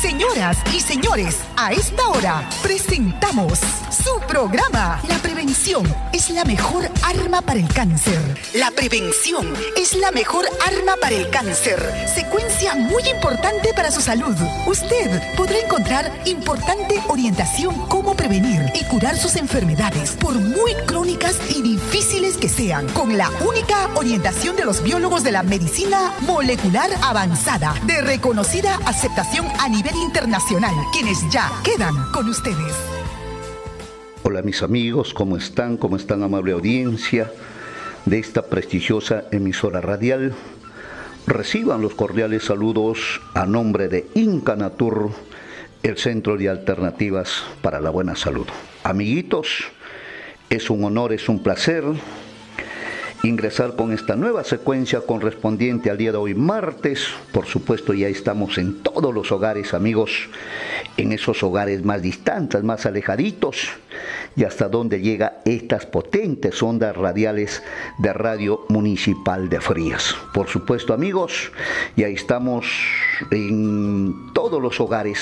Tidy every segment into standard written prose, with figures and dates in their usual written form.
Señoras y señores, a esta hora presentamos su programa. La prevención es la mejor arma para el cáncer. La prevención es la mejor arma para el cáncer. Secuencia muy importante para su salud. Usted podrá encontrar importante orientación cómo prevenir y curar sus enfermedades, por muy crónicas y difíciles que sean, con la única orientación de los biólogos de la medicina molecular avanzada, de reconocida aceptación a nivel internacional, quienes ya quedan con ustedes. Hola mis amigos, ¿cómo están? ¿Cómo están, amable audiencia de esta prestigiosa emisora radial? Reciban los cordiales saludos a nombre de Incanatur, el Centro de Alternativas para la Buena Salud. Amiguitos, es un honor, es un placer ingresar con esta nueva secuencia correspondiente al día de hoy, martes. Por supuesto, ya estamos en todos los hogares, amigos, en esos hogares más distantes, más alejaditos, y hasta donde llega estas potentes ondas radiales de Radio Municipal de Frías. Por supuesto, amigos, ya estamos en todos los hogares,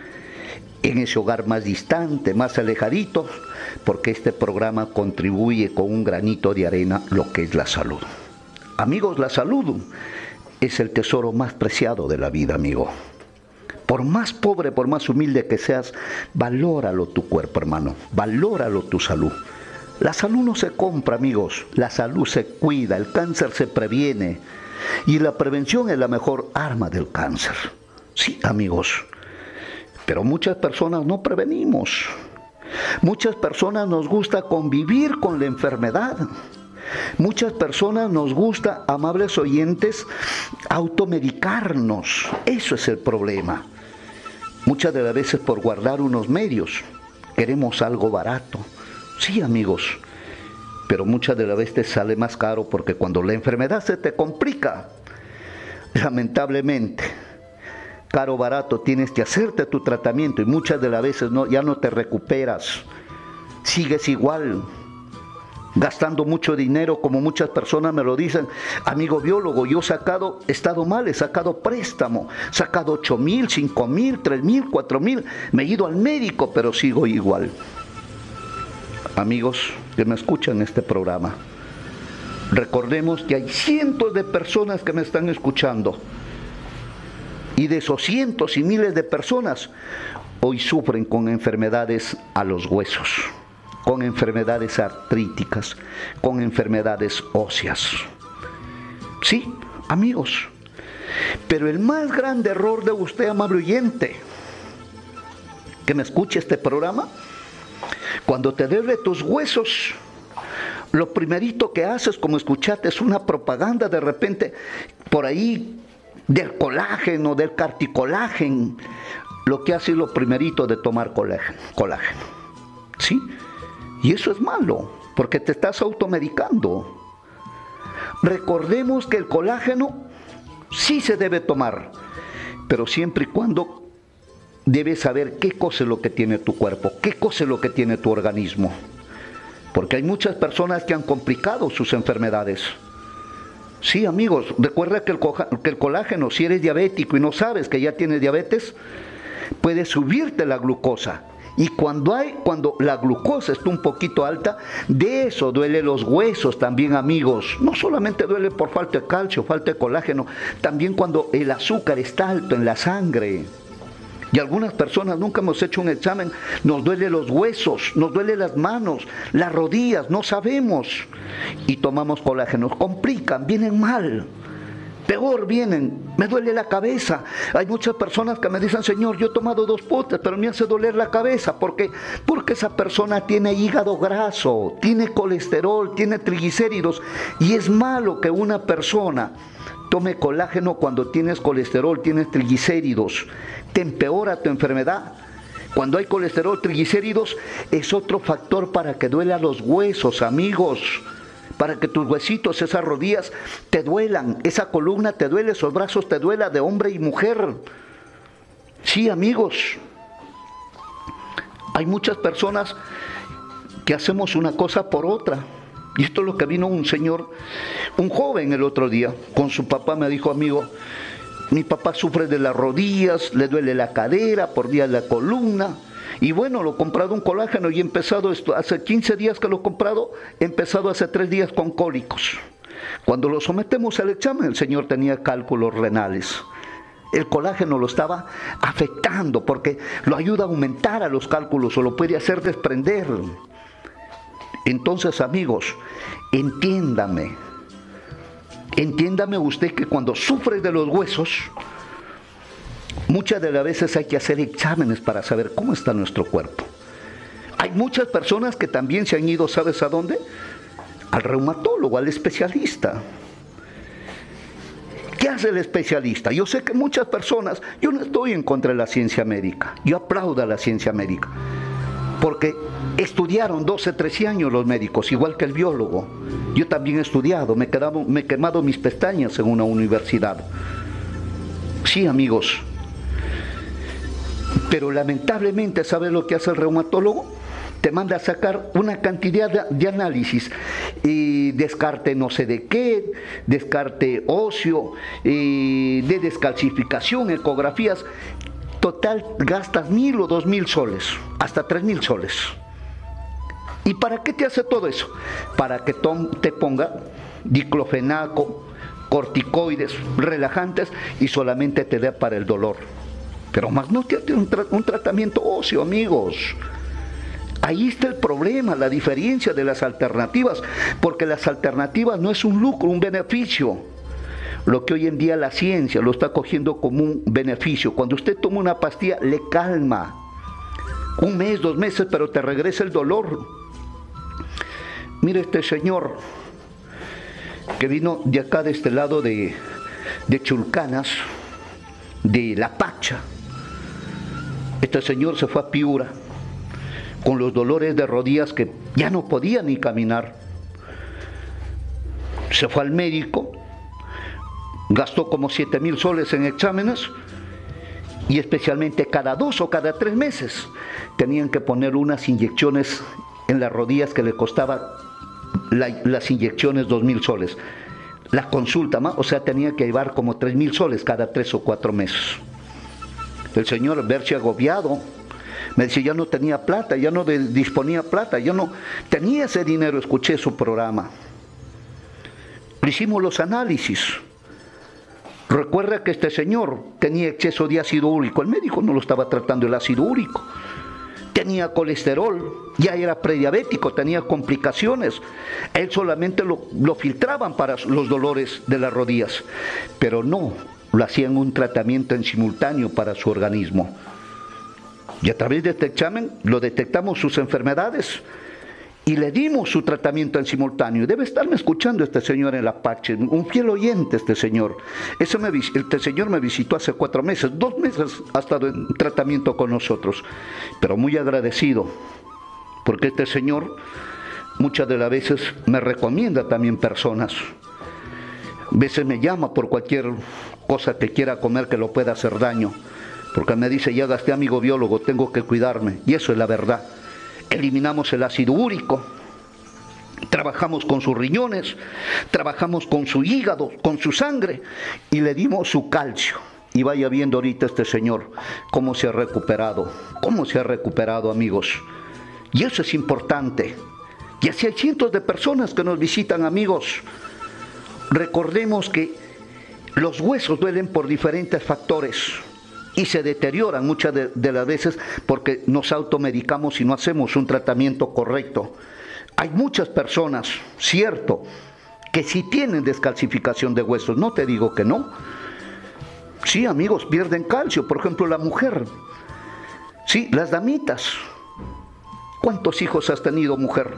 en ese hogar más distante, más alejadito, porque este programa contribuye con un granito de arena lo que es la salud. Amigos, la salud es el tesoro más preciado de la vida, amigo. Por más pobre, por más humilde que seas, valóralo tu cuerpo, hermano, valóralo tu salud. La salud no se compra, amigos, la salud se cuida, el cáncer se previene, y la prevención es la mejor arma del cáncer. Sí, amigos, pero muchas personas no prevenimos. Muchas personas nos gusta convivir con la enfermedad. Muchas personas nos gusta, amables oyentes, automedicarnos. Eso es el problema. Muchas de las veces por guardar unos medios queremos algo barato. Sí, amigos, pero muchas de las veces sale más caro, porque cuando la enfermedad se te complica, lamentablemente, caro o barato, tienes que hacerte tu tratamiento, y muchas de las veces ya no te recuperas, sigues igual, gastando mucho dinero, como muchas personas me lo dicen. Amigo biólogo, yo he estado mal, he sacado préstamo, he sacado 8,000, 5,000, 3,000, 4,000, me he ido al médico, pero sigo igual. Amigos que me escuchan en este programa, recordemos que hay cientos de personas que me están escuchando, y de esos cientos y miles de personas hoy sufren con enfermedades a los huesos, con enfermedades artríticas, con enfermedades óseas. Sí, amigos, pero el más grande error de usted, amable oyente, que me escuche este programa, cuando te duele tus huesos, lo primerito que haces, como escuchaste, es una propaganda de repente por ahí del colágeno, del carticolágeno. Lo que hace es lo primerito de tomar colágeno. ¿Sí? Y eso es malo, porque te estás automedicando. Recordemos que el colágeno sí se debe tomar, pero siempre y cuando debes saber qué cosa es lo que tiene tu cuerpo, qué cosa es lo que tiene tu organismo. Porque hay muchas personas que han complicado sus enfermedades. Sí, amigos, recuerda que el colágeno, si eres diabético y no sabes que ya tienes diabetes, puede subirte la glucosa. Y cuando la glucosa está un poquito alta, de eso duele los huesos también, amigos. No solamente duele por falta de calcio, falta de colágeno, también cuando el azúcar está alto en la sangre. Y algunas personas, nunca hemos hecho un examen, nos duele los huesos, nos duele las manos, las rodillas, no sabemos. Y tomamos colágenos, complican, vienen mal. Peor vienen, me duele la cabeza. Hay muchas personas que me dicen, Señor, yo he tomado 2 potes, pero me hace doler la cabeza. ¿Por qué? Porque esa persona tiene hígado graso, tiene colesterol, tiene triglicéridos. Y es malo que una persona tome colágeno cuando tienes colesterol, tienes triglicéridos. Te empeora tu enfermedad. Cuando hay colesterol, triglicéridos, es otro factor para que duela los huesos, amigos. Para que tus huesitos, esas rodillas te duelan, esa columna te duele, esos brazos te duela, de hombre y mujer. Sí, amigos. Hay muchas personas que hacemos una cosa por otra. Y esto es lo que vino un señor, un joven el otro día, con su papá, me dijo, amigo, Mi papá sufre de las rodillas, le duele la cadera, por día la columna. Y bueno, lo he comprado un colágeno y he empezado esto, hace 15 días que lo he comprado, he empezado hace 3 días con cólicos. Cuando lo sometemos al examen, el señor tenía cálculos renales. El colágeno lo estaba afectando porque lo ayuda a aumentar a los cálculos o lo puede hacer desprender. Entonces, amigos, entiéndame usted que cuando sufre de los huesos, muchas de las veces hay que hacer exámenes para saber cómo está nuestro cuerpo. Hay muchas personas que también se han ido, ¿sabes a dónde? Al reumatólogo, al especialista. ¿Qué hace el especialista? Yo sé que muchas personas, yo no estoy en contra de la ciencia médica, yo aplaudo a la ciencia médica, porque estudiaron 12, 13 años los médicos, igual que el biólogo. Yo también he estudiado, me he quemado mis pestañas en una universidad. Sí, amigos, pero lamentablemente, ¿sabes lo que hace el reumatólogo? Te manda a sacar una cantidad de análisis, y descarte no sé de qué, descarte óseo, de descalcificación, ecografías. Total, gastas 1.000 o 2.000 soles, hasta 3.000 soles. ¿Y para qué te hace todo eso? Para que te ponga diclofenaco, corticoides, relajantes, y solamente te dé para el dolor. Pero más no te hace un tratamiento óseo, amigos. Ahí está el problema, la diferencia de las alternativas, porque las alternativas no es un lucro, un beneficio. Lo que hoy en día la ciencia lo está cogiendo como un beneficio. Cuando usted toma una pastilla, le calma. 1 mes, 2 meses, pero te regresa el dolor. Mire este señor que vino de acá, de este lado de Chulcanas, de La Pacha. Este señor se fue a Piura con los dolores de rodillas que ya no podía ni caminar. Se fue al médico, gastó como 7.000 soles en exámenes, y especialmente cada 2 o cada 3 meses tenían que poner unas inyecciones en las rodillas que le costaba las inyecciones 2.000 soles. La consulta, o sea, tenía que llevar como 3.000 soles cada 3 o 4 meses. El señor, verse agobiado, me dice, ya no tenía plata, ya no disponía plata, yo no tenía ese dinero. Escuché su programa. Le hicimos los análisis. Recuerda que este señor tenía exceso de ácido úrico. El médico no lo estaba tratando el ácido úrico. Tenía colesterol, ya era prediabético, tenía complicaciones. Él solamente lo filtraban para los dolores de las rodillas, pero no, lo hacían un tratamiento en simultáneo para su organismo. Y a través de este examen lo detectamos sus enfermedades y le dimos su tratamiento en simultáneo. Debe estarme escuchando este señor en La Pache, un fiel oyente este señor. Este señor me visitó hace 4 meses, 2 meses ha estado en tratamiento con nosotros, pero muy agradecido, porque este señor muchas de las veces me recomienda también personas. A veces me llama por cualquier cosa que quiera comer que lo pueda hacer daño, porque me dice, ya gasté, amigo biólogo, tengo que cuidarme, y eso es la verdad. Eliminamos el ácido úrico, trabajamos con sus riñones, trabajamos con su hígado, con su sangre, y le dimos su calcio. Y vaya viendo ahorita este señor cómo se ha recuperado, amigos. Y eso es importante. Y así hay cientos de personas que nos visitan, amigos. Recordemos que los huesos duelen por diferentes factores y se deterioran muchas de las veces porque nos automedicamos y no hacemos un tratamiento correcto. Hay muchas personas, cierto, que sí tienen descalcificación de huesos, no te digo que no. Sí, amigos, pierden calcio, por ejemplo la mujer. Sí, las damitas. ¿Cuántos hijos has tenido, mujer?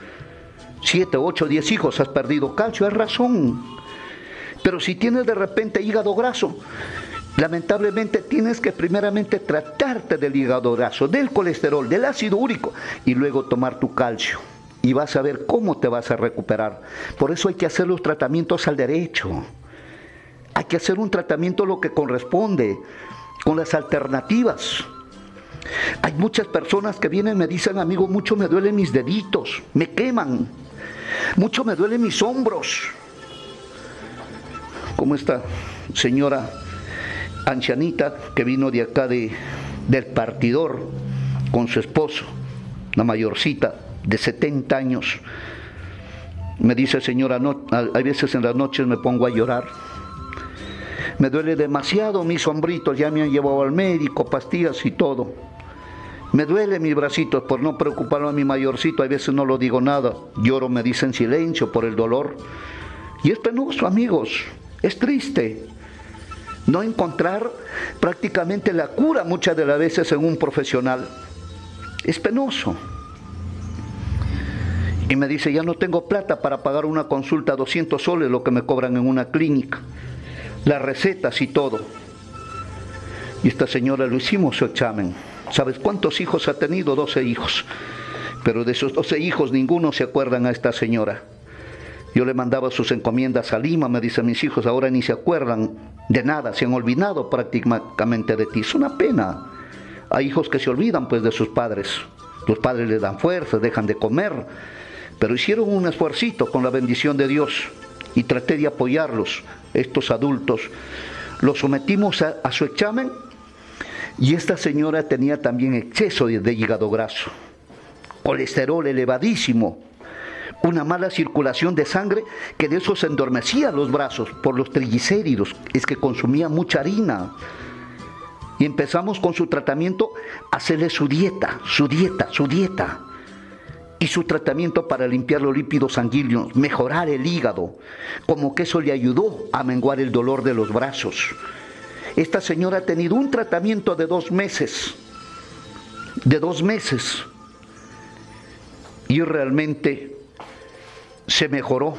7, 8, 10 hijos, has perdido calcio, es razón. Pero si tienes de repente hígado graso, lamentablemente tienes que primeramente tratarte del hígado graso, del colesterol, del ácido úrico y luego tomar tu calcio. Y vas a ver cómo te vas a recuperar. Por eso hay que hacer los tratamientos al derecho. Hay que hacer un tratamiento lo que corresponde, con las alternativas. Hay muchas personas que vienen y me dicen, amigo, mucho me duelen mis deditos, me queman, mucho me duelen mis hombros. Como esta señora ancianita que vino de acá del partidor con su esposo, una mayorcita de 70 años. Me dice, señora, no, hay veces en las noches me pongo a llorar. Me duele demasiado mis hombritos, ya me han llevado al médico, pastillas y todo. Me duele mis bracitos por no preocuparme a mi mayorcito, a veces no lo digo nada. Lloro, me dice en silencio por el dolor. Y es penoso, amigos, es triste no encontrar prácticamente la cura muchas de las veces en un profesional. Es penoso. Y me dice, ya no tengo plata para pagar una consulta, 200 soles, lo que me cobran en una clínica. Las recetas y todo. Y esta señora lo hicimos su examen. ¿Sabes cuántos hijos ha tenido? 12 hijos. Pero de esos 12 hijos ninguno se acuerdan a esta señora. Yo le mandaba sus encomiendas a Lima, me dice, mis hijos ahora ni se acuerdan de nada, se han olvidado prácticamente de ti. Es una pena. Hay hijos que se olvidan pues de sus padres. Los padres les dan fuerza, dejan de comer. Pero hicieron un esfuercito con la bendición de Dios y traté de apoyarlos, estos adultos. Los sometimos a su examen y esta señora tenía también exceso de hígado graso, colesterol elevadísimo, una mala circulación de sangre que de eso se endormecía los brazos por los triglicéridos, es que consumía mucha harina. Y empezamos con su tratamiento a hacerle su dieta. Y su tratamiento para limpiar los lípidos sanguíneos, mejorar el hígado, como que eso le ayudó a menguar el dolor de los brazos. Esta señora ha tenido un tratamiento de 2 meses. Y realmente se mejoró.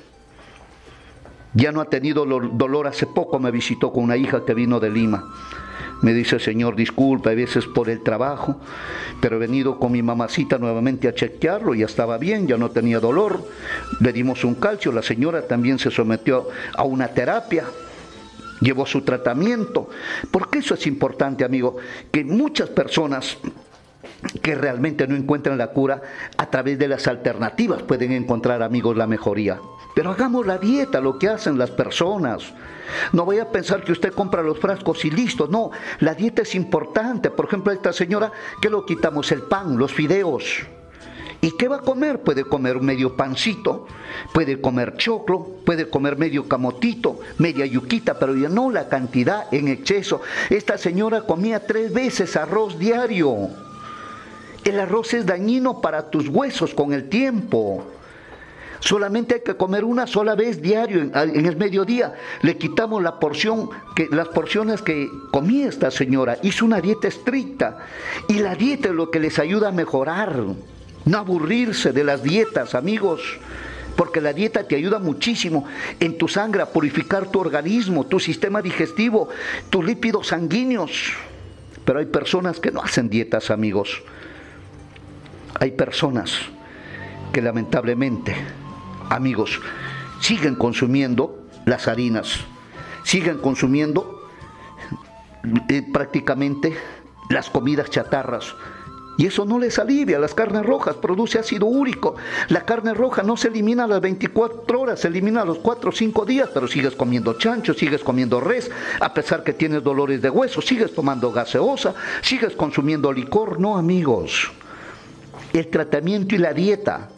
Ya no ha tenido dolor. Hace poco me visitó con una hija que vino de Lima. Me dice, señor, disculpe, a veces por el trabajo, pero he venido con mi mamacita nuevamente a chequearlo, ya estaba bien, ya no tenía dolor. Le dimos un calcio, la señora también se sometió a una terapia, llevó su tratamiento. Porque eso es importante, amigo, que muchas personas que realmente no encuentran la cura, a través de las alternativas pueden encontrar, amigos, la mejoría. Pero hagamos la dieta, lo que hacen las personas. No vaya a pensar que usted compra los frascos y listo. No, la dieta es importante. Por ejemplo, a esta señora, ¿qué lo quitamos? El pan, los fideos. ¿Y qué va a comer? Puede comer medio pancito, puede comer choclo, puede comer medio camotito, media yuquita, pero ya no la cantidad en exceso. Esta señora comía 3 veces arroz diario. El arroz es dañino para tus huesos con el tiempo. Solamente hay que comer una sola vez diario en el mediodía. Le quitamos las porciones que comía esta señora. Hizo una dieta estricta. Y la dieta es lo que les ayuda a mejorar. No aburrirse de las dietas, amigos. Porque la dieta te ayuda muchísimo en tu sangre a purificar tu organismo, tu sistema digestivo, tus lípidos sanguíneos. Pero hay personas que no hacen dietas, amigos. Hay personas que lamentablemente, amigos, siguen consumiendo las harinas, siguen consumiendo prácticamente las comidas chatarras. Y eso no les alivia. Las carnes rojas produce ácido úrico. La carne roja no se elimina a las 24 horas, se elimina a los 4 o 5 días, pero sigues comiendo chancho, sigues comiendo res, a pesar que tienes dolores de hueso, sigues tomando gaseosa, sigues consumiendo licor. No, amigos. El tratamiento y la dieta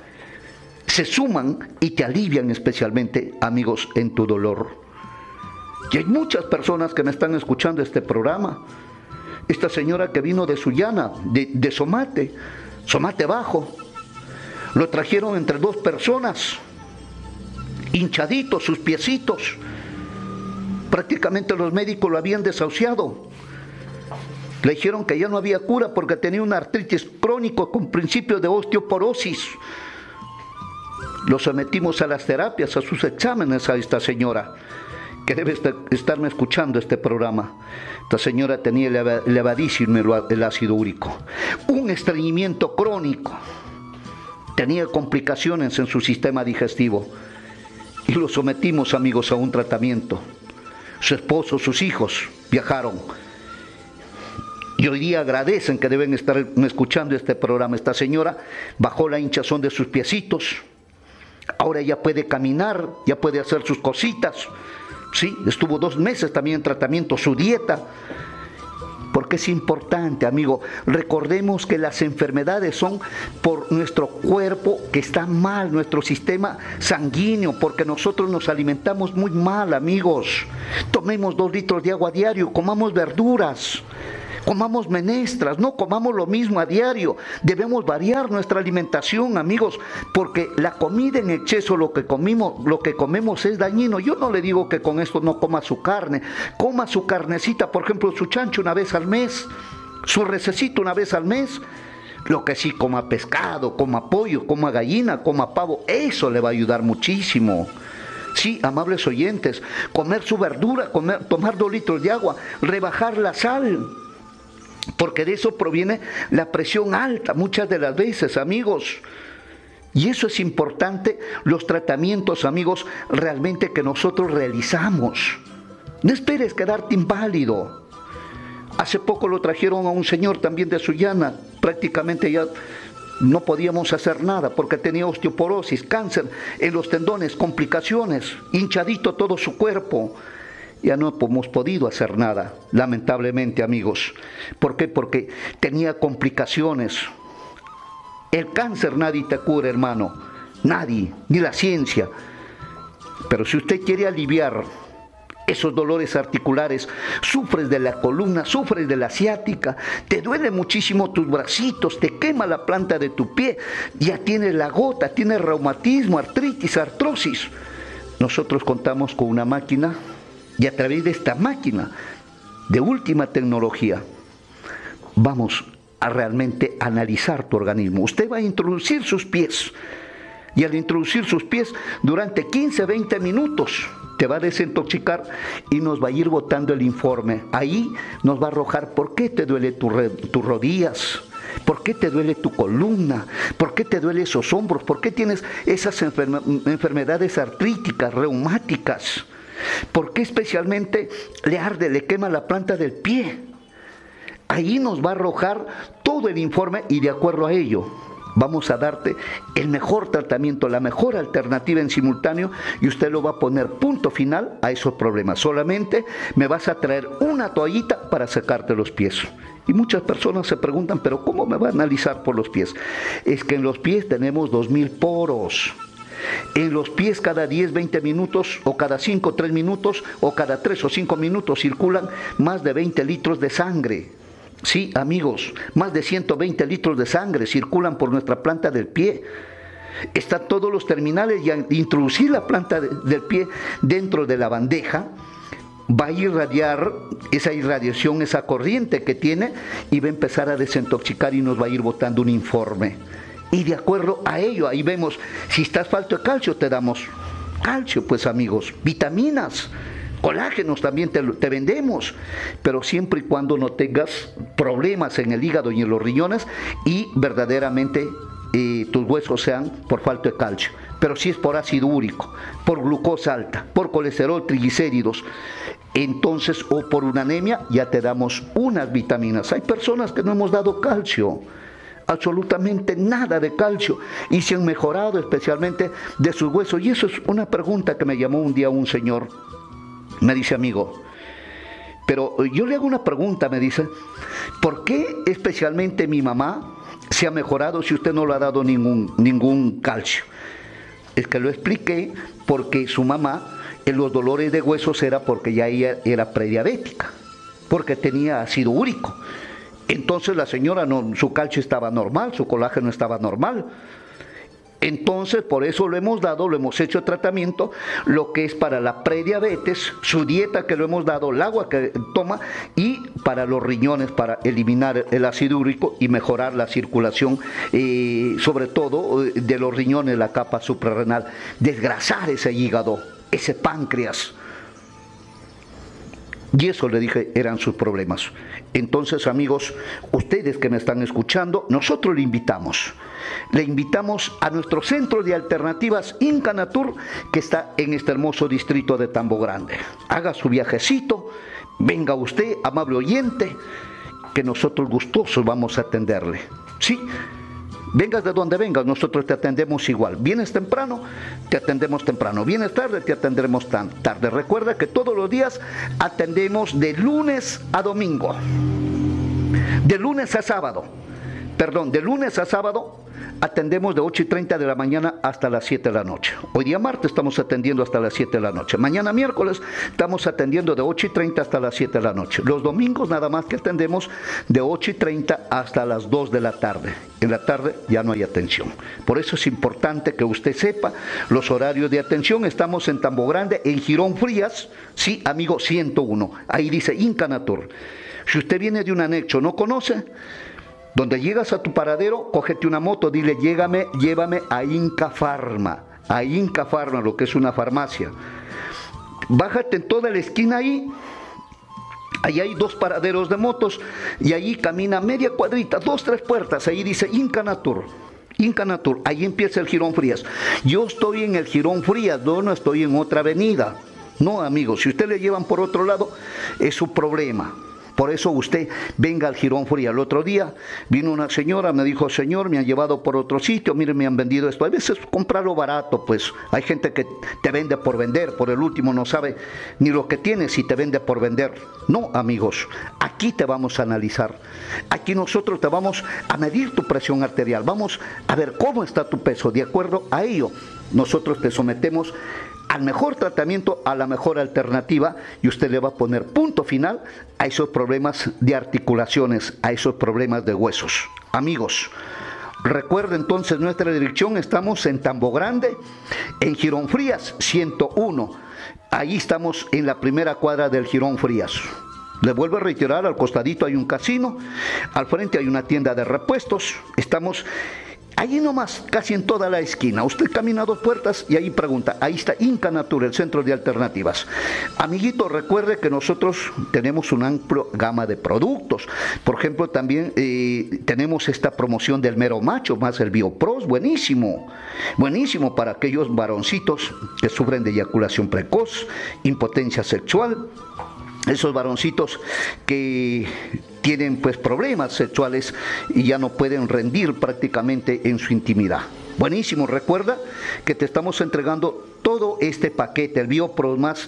se suman y te alivian especialmente, amigos, en tu dolor. Y hay muchas personas que me están escuchando este programa. Esta señora que vino de Sullana, de Somate Bajo, lo trajeron entre 2 personas, hinchaditos sus piecitos. Prácticamente los médicos lo habían desahuciado. Le dijeron que ya no había cura porque tenía una artritis crónica con principios de osteoporosis. Lo sometimos a las terapias, a sus exámenes a esta señora, que debe estarme escuchando este programa. Esta señora tenía elevadísimo el ácido úrico, un estreñimiento crónico, tenía complicaciones en su sistema digestivo y lo sometimos, amigos, a un tratamiento. Su esposo, sus hijos viajaron y hoy día agradecen que deben estar escuchando este programa. Esta señora bajó la hinchazón de sus piecitos, ahora ya puede caminar, ya puede hacer sus cositas. Sí, estuvo 2 meses también en tratamiento, su dieta. Porque es importante, amigo. Recordemos que las enfermedades son por nuestro cuerpo que está mal, nuestro sistema sanguíneo, porque nosotros nos alimentamos muy mal, amigos. Tomemos 2 litros de agua a diario, comamos verduras, comamos menestras, no comamos lo mismo a diario. Debemos variar nuestra alimentación, amigos, porque la comida en exceso, lo que comemos es dañino. Yo no le digo que con esto no coma su carne, coma su carnecita, por ejemplo, su chancho una vez al mes, su rececito una vez al mes. Lo que sí, coma pescado, coma pollo, coma gallina, coma pavo, eso le va a ayudar muchísimo. Sí, amables oyentes, comer su verdura, tomar 2 litros de agua, rebajar la sal, porque de eso proviene la presión alta muchas de las veces, amigos. Y eso es importante, los tratamientos, amigos, realmente que nosotros realizamos. No esperes quedarte inválido. Hace poco lo trajeron a un señor también de Sullana, prácticamente ya no podíamos hacer nada porque tenía osteoporosis, cáncer en los tendones, complicaciones, hinchadito todo su cuerpo. Ya no hemos podido hacer nada, lamentablemente, amigos. ¿Por qué? Porque tenía complicaciones. El cáncer nadie te cura, hermano. Nadie, ni la ciencia. Pero si usted quiere aliviar esos dolores articulares, sufres de la columna, sufres de la ciática, te duele muchísimo tus bracitos, te quema la planta de tu pie, ya tienes la gota, tienes reumatismo, artritis, artrosis. Nosotros contamos con una máquina. Y a través de esta máquina de última tecnología vamos a realmente analizar tu organismo. Usted va a introducir sus pies y al introducir sus pies durante 15-20 minutos te va a desintoxicar y nos va a ir botando el informe. Ahí nos va a arrojar por qué te duele tus rodillas, por qué te duele tu columna, por qué te duele esos hombros, por qué tienes esas enfermedades artríticas, reumáticas. ¿Por qué especialmente le arde, le quema la planta del pie? Ahí nos va a arrojar todo el informe y de acuerdo a ello vamos a darte el mejor tratamiento, la mejor alternativa en simultáneo y usted lo va a poner punto final a esos problemas. Solamente me vas a traer una toallita para secarte los pies. Y muchas personas se preguntan, ¿pero cómo me va a analizar por los pies? Es que en los pies tenemos 2000 poros. En los pies cada 10-20 minutos o cada 5-3 minutos o cada 3 o 5 minutos circulan más de 20 litros de sangre. Sí, amigos, más de 120 litros de sangre circulan por nuestra planta del pie. Están todos los terminales y al introducir la planta del pie dentro de la bandeja va a irradiar esa irradiación, esa corriente que tiene y va a empezar a desintoxicar y nos va a ir botando un informe. Y de acuerdo a ello, ahí vemos, si estás falto de calcio, te damos calcio, pues amigos, vitaminas, colágenos también te vendemos, pero siempre y cuando no tengas problemas en el hígado y en los riñones y verdaderamente tus huesos sean por falta de calcio. Pero si es por ácido úrico, por glucosa alta, por colesterol, triglicéridos, entonces o por una anemia ya te damos unas vitaminas. Hay personas que no hemos dado calcio, absolutamente nada de calcio y se han mejorado especialmente de sus huesos. Y eso es una pregunta que me llamó un día un señor, me dice: amigo, pero yo le hago una pregunta, me dice, ¿por qué especialmente mi mamá se ha mejorado si usted no le ha dado ningún calcio? Es que lo expliqué porque su mamá en los dolores de huesos era porque ya ella era prediabética, porque tenía ácido úrico. Entonces la señora, su calcio estaba normal, su colágeno estaba normal. Entonces por eso lo hemos hecho tratamiento, lo que es para la prediabetes, su dieta que lo hemos dado, el agua que toma y para los riñones, para eliminar el ácido úrico y mejorar la circulación, sobre todo de los riñones, la capa suprarrenal, desgrasar ese hígado, ese páncreas. Y eso le dije, eran sus problemas. Entonces, amigos, ustedes que me están escuchando, nosotros le invitamos a nuestro centro de alternativas Inca Natur, que está en este hermoso distrito de Tambo Grande. Haga su viajecito, venga usted, amable oyente, que nosotros gustosos vamos a atenderle. Sí, Vengas de donde vengas, nosotros te atendemos igual. Vienes temprano, te atendemos temprano. Vienes tarde, te atendremos tarde. Recuerda que todos los días atendemos de lunes a domingo. De lunes a sábado. Perdón, de lunes a sábado atendemos de 8:30 de la mañana hasta las 7 de la noche. Hoy día martes estamos atendiendo hasta las 7 de la noche. Mañana miércoles estamos atendiendo de 8:30 hasta las 7 de la noche. Los domingos nada más que atendemos de 8:30 hasta las 2 de la tarde. En la tarde ya no hay atención. Por eso es importante que usted sepa los horarios de atención. Estamos en Tambo Grande, en Girón Frías, sí, amigo, 101. Ahí dice Incanatur. Si usted viene de un anexo, no conoce, donde llegas a tu paradero, cógete una moto, dile, llévame a Inca Farma, lo que es una farmacia. Bájate en toda la esquina ahí hay 2 paraderos de motos, y ahí camina media cuadrita, 2, 3 puertas, ahí dice Incanatur, ahí empieza el Girón Frías. Yo estoy en el Girón Frías, no estoy en otra avenida. No, amigo, si usted le llevan por otro lado, es su problema. Por eso usted venga al Girón Frías. El otro día vino una señora, me dijo, señor, me han llevado por otro sitio, miren, me han vendido esto. A veces comprarlo barato, pues hay gente que te vende por vender, por el último no sabe ni lo que tiene si te vende por vender. No, amigos, aquí te vamos a analizar. Aquí nosotros te vamos a medir tu presión arterial. Vamos a ver cómo está tu peso. De acuerdo a ello, nosotros te sometemos al mejor tratamiento, a la mejor alternativa, y usted le va a poner punto final a esos problemas de articulaciones, a esos problemas de huesos. Amigos, recuerden entonces nuestra dirección, estamos en Tambo Grande, en Girón Frías 101. Ahí estamos en la primera cuadra del Girón Frías. Le vuelvo a reiterar, al costadito hay un casino, al frente hay una tienda de repuestos, estamos allí nomás, casi en toda la esquina. Usted camina 2 puertas y ahí pregunta, ahí está Incanatur, el centro de alternativas. Amiguito, recuerde que nosotros tenemos una amplia gama de productos. Por ejemplo, también tenemos esta promoción del Mero Macho más el Biopros, buenísimo para aquellos varoncitos que sufren de eyaculación precoz, impotencia sexual, esos varoncitos que tienen pues problemas sexuales y ya no pueden rendir prácticamente en su intimidad. Buenísimo, recuerda que te estamos entregando todo este paquete, el Biopro más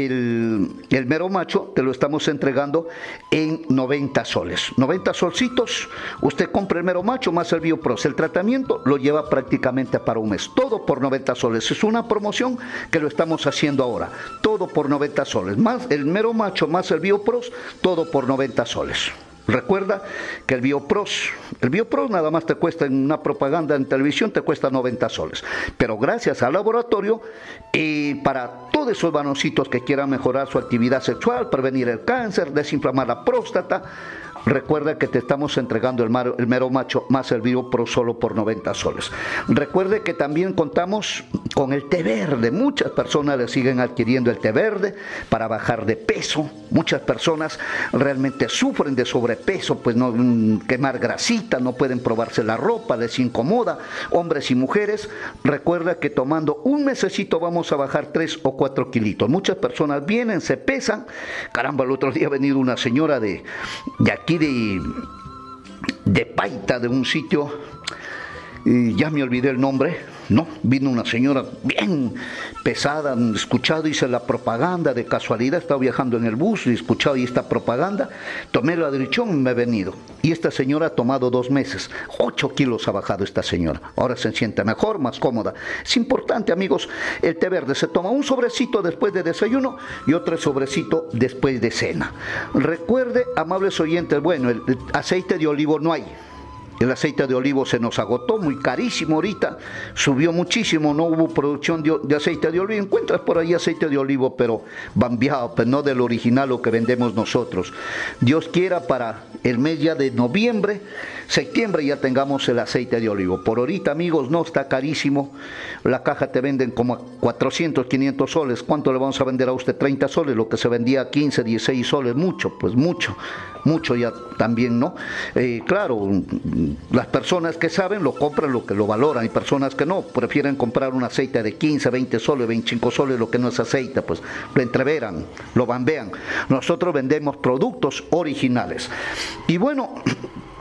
el Mero Macho, te lo estamos entregando en 90 soles. 90 solcitos, usted compra el Mero Macho más el Biopro. El tratamiento lo lleva prácticamente para un mes. Todo por 90 soles. Es una promoción que lo estamos haciendo ahora. Todo por 90 soles. Más el Mero Macho más el Biopro, todo por 90 soles. Recuerda que el Biopros nada más te cuesta en una propaganda en televisión, te cuesta 90 soles. Pero gracias al laboratorio, para todos esos varoncitos que quieran mejorar su actividad sexual, prevenir el cáncer, desinflamar la próstata, recuerda que te estamos entregando el Mero Macho más el Biopro solo por 90 soles. Recuerde que también contamos con el té verde. Muchas personas le siguen adquiriendo el té verde para bajar de peso. Muchas personas realmente sufren de sobrepeso, pues no quemar grasita, no pueden probarse la ropa, les incomoda, hombres y mujeres. Recuerda que tomando un mesecito vamos a bajar 3 o 4 kilitos. Muchas personas vienen, se pesan. Caramba, el otro día ha venido una señora de aquí de Paita, de un sitio, ya me olvidé el nombre. No, vino una señora bien pesada, escuchado, hice la propaganda, de casualidad estaba viajando en el bus y escuchado y esta propaganda, tomé la dirección y me he venido. Y esta señora ha tomado 2 meses, 8 kilos ha bajado esta señora, ahora se siente mejor, más cómoda. Es importante, amigos, el té verde se toma un sobrecito después de desayuno y otro sobrecito después de cena. Recuerde, amables oyentes, bueno, el aceite de olivo no hay. El aceite de olivo se nos agotó, muy carísimo ahorita, subió muchísimo, no hubo producción de aceite de olivo. Encuentras por ahí aceite de olivo, pero bambiado, pues no del original lo que vendemos nosotros. Dios quiera para el mes ya de noviembre, septiembre ya tengamos el aceite de olivo. Por ahorita, amigos, no, está carísimo. La caja te venden como a 400, 500 soles. ¿Cuánto le vamos a vender a usted? 30 soles, lo que se vendía a 15, 16 soles, mucho, pues mucho ya también, ¿no? Claro, las personas que saben lo compran, lo que lo valoran, y personas que no, prefieren comprar un aceite de 15, 20 soles, 25 soles, lo que no es aceite, pues lo entreveran, lo bambean. Nosotros vendemos productos originales. Y bueno,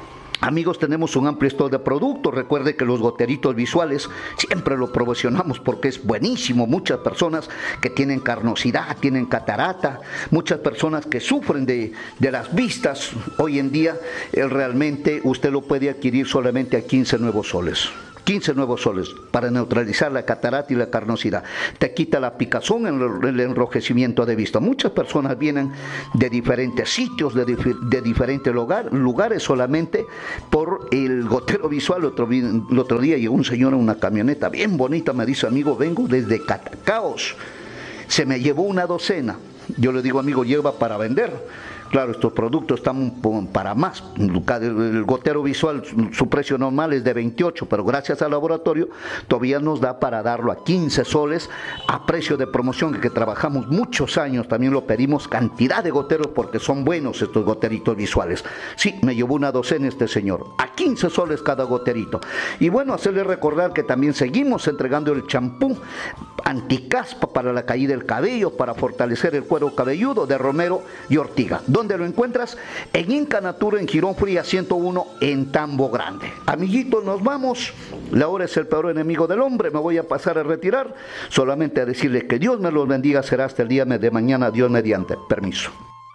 Amigos, tenemos un amplio stock de productos. Recuerde que los goteritos visuales siempre lo promocionamos porque es buenísimo. Muchas personas que tienen carnosidad, tienen catarata, muchas personas que sufren de las vistas, hoy en día realmente usted lo puede adquirir solamente a 15 nuevos soles. 15 nuevos soles para neutralizar la catarata y la carnosidad. Te quita la picazón, el enrojecimiento de vista. Muchas personas vienen de diferentes sitios, de diferentes lugares solamente por el gotero visual. El otro día llegó un señor en una camioneta bien bonita, me dice, amigo, vengo desde Catacaos. Se me llevó una docena. Yo le digo, amigo, lleva para vender. Claro, estos productos están para más. El gotero visual, su precio normal es de 28, pero gracias al laboratorio todavía nos da para darlo a 15 soles a precio de promoción, que trabajamos muchos años. También lo pedimos cantidad de goteros porque son buenos estos goteritos visuales. Sí, me llevó una docena este señor, a 15 soles cada goterito. Y bueno, hacerle recordar que también seguimos entregando el champú anticaspa para la caída del cabello, para fortalecer el cuero cabelludo, de romero y ortiga. ¿Dónde lo encuentras? En Inca Natura, en Girón Fría 101, en Tambo Grande. Amiguitos, nos vamos. La hora es el peor enemigo del hombre. Me voy a pasar a retirar. Solamente a decirle que Dios me los bendiga. Será hasta el día de mañana, Dios mediante. Permiso.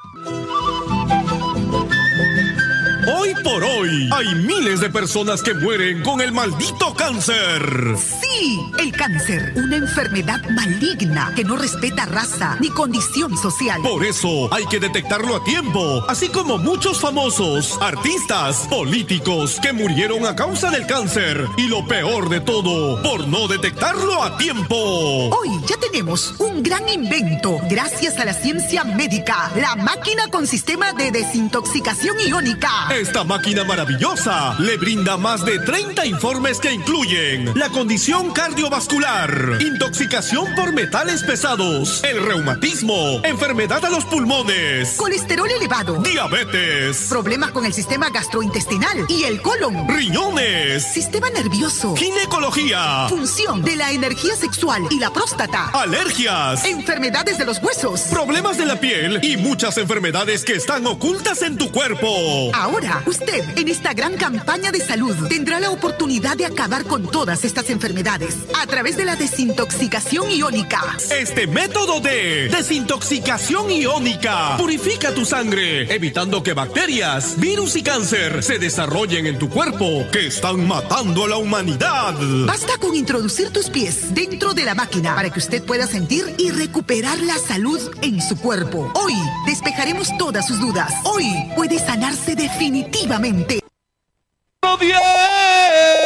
Hoy por hoy, hay miles de personas que mueren con el maldito cáncer. Sí, el cáncer, una enfermedad maligna que no respeta raza ni condición social. Por eso hay que detectarlo a tiempo, así como muchos famosos, artistas, políticos que murieron a causa del cáncer. Y lo peor de todo, por no detectarlo a tiempo. Hoy ya tenemos un gran invento, gracias a la ciencia médica, la máquina con sistema de desintoxicación iónica. Esta máquina maravillosa le brinda más de 30 informes que incluyen la condición cardiovascular, intoxicación por metales pesados, el reumatismo, enfermedad a los pulmones, colesterol elevado, diabetes, problemas con el sistema gastrointestinal y el colon, riñones, sistema nervioso, ginecología, función de la energía sexual y la próstata, alergias, enfermedades de los huesos, problemas de la piel y muchas enfermedades que están ocultas en tu cuerpo. Ahora, usted, en esta gran campaña de salud, tendrá la oportunidad de acabar con todas estas enfermedades a través de la desintoxicación iónica. Este método de desintoxicación iónica purifica tu sangre, evitando que bacterias, virus y cáncer se desarrollen en tu cuerpo, que están matando a la humanidad. Basta con introducir tus pies dentro de la máquina para que usted pueda sentir y recuperar la salud en su cuerpo. Hoy despejaremos todas sus dudas. Hoy puede sanarse definitivamente.